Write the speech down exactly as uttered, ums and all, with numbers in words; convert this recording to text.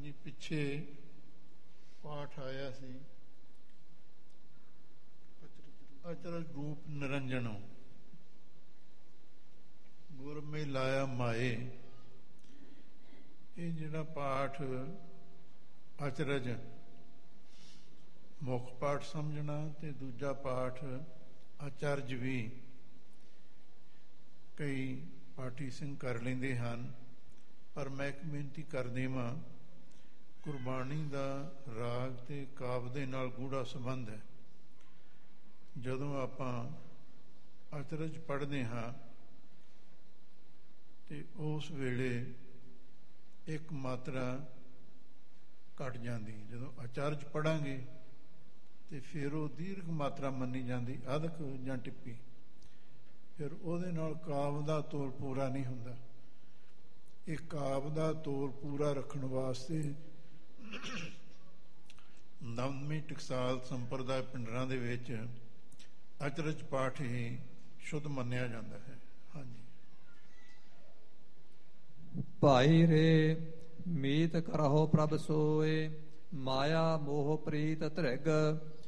ਹਾਂਜੀ, ਪਿੱਛੇ ਪਾਠ ਆਇਆ ਸੀ ਅਚਰਜ ਰੂਪ ਨਿਰੰਜਨੋ ਗੁਰ ਮੇ ਲਾਇਆ ਮਾਏ। ਇਹ ਜਿਹੜਾ ਪਾਠ ਅਚਰਜ ਮੁੱਖ ਪਾਠ ਸਮਝਣਾ ਤੇ ਦੂਜਾ ਪਾਠ ਅਚਰਜ ਵੀ ਕਈ ਪਾਠੀ ਸਿੰਘ ਕਰ ਲੈਂਦੇ ਹਨ, ਪਰ ਮੈਂ ਇੱਕ ਬੇਨਤੀ ਕਰ ਦੇਵਾਂ, ਗੁਰਬਾਣੀ ਦਾ ਰਾਗ ਤੇ ਕਾਵਿ ਦੇ ਨਾਲ ਗੂੜਾ ਸੰਬੰਧ ਹੈ। ਜਦੋਂ ਆਪਾਂ ਅਚਰਜ ਪੜ੍ਹਦੇ ਹਾਂ ਤੇ ਉਸ ਵੇਲੇ ਇੱਕ ਮਾਤਰਾ ਘਟ ਜਾਂਦੀ, ਜਦੋਂ ਅਚਰਜ ਪੜ੍ਹਾਂਗੇ ਤੇ ਫਿਰ ਉਹ ਦੀਰਘ ਮਾਤਰਾ ਮੰਨੀ ਜਾਂਦੀ, ਅਧਕ ਜਾਂ ਟਿੱਪੀ, ਫਿਰ ਉਹਦੇ ਨਾਲ ਕਾਵਿ ਦਾ ਤੋਲ ਪੂਰਾ ਨਹੀਂ ਹੁੰਦਾ। ਇਹ ਕਾਵਿ ਦਾ ਤੋਲ ਪੂਰਾ ਰੱਖਣ ਵਾਸਤੇ ਨਵਮੀ ਟਕਸਾਲ ਸੰਪਰਦਾਇ ਪਿੰਡਰਾਂ ਦੇ ਵਿੱਚ ਅਚਰਜ ਪਾਠ ਹੀ ਸ਼ੁੱਧ ਮੰਨਿਆ ਜਾਂਦਾ ਹੈ। ਹਾਂਜੀ। ਭਾਈ ਰੇ ਮੀਤ ਕਰਹੁ ਪ੍ਰਭ ਸੋਏ, ਮਾਇਆ ਮੋਹ ਪ੍ਰੀਤ ਧ੍ਰਿਗ,